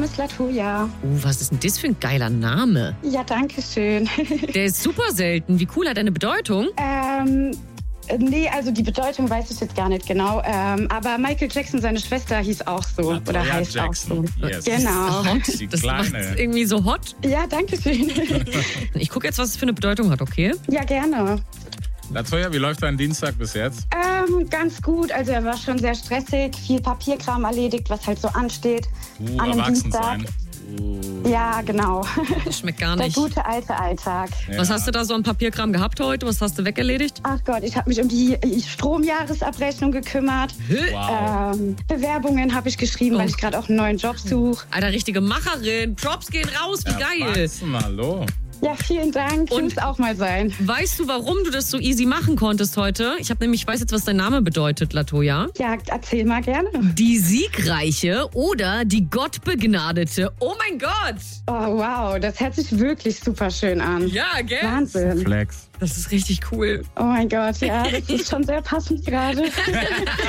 ist Latoya. Was ist denn das für ein geiler Name? Ja, danke schön. Der ist super selten. Wie cool, hat er eine Bedeutung? Nee, also die Bedeutung weiß ich jetzt gar nicht genau. Aber Michael Jackson, seine Schwester, hieß auch so. Latoya oder heißt Jackson. auch so. Yes. Genau. Die Das macht Kleine. irgendwie so hot. Ja, danke schön. Ich gucke jetzt, was es für eine Bedeutung hat, okay? Ja, gerne. Latoya, wie läuft dein Dienstag bis jetzt? Ganz gut. Also er war schon sehr stressig. Viel Papierkram erledigt, was halt so ansteht. An einem Erwachsen Dienstag. sein. Ja, genau. Das schmeckt gar Der nicht. gute alte Alltag. Ja. Was hast du da so an Papierkram gehabt heute? Was hast du wegerledigt? Ach Gott, ich habe mich um die Stromjahresabrechnung gekümmert. Wow. Bewerbungen habe ich geschrieben, weil ich gerade auch einen neuen Job suche. Alter, richtige Macherin. Props gehen raus, wie geil. Erwachsen, hallo. Ja, vielen Dank. Und- Muss auch mal sein. Weißt du, warum du das so easy machen konntest heute? Ich weiß jetzt, was dein Name bedeutet, Latoya. Ja, erzähl mal gerne. Die Siegreiche oder die Gottbegnadete. Oh mein Gott! Oh, wow, das hört sich wirklich super schön an. Ja, gell? Wahnsinn. Flex. Das ist richtig cool. Oh mein Gott, ja, das ist schon sehr passend gerade.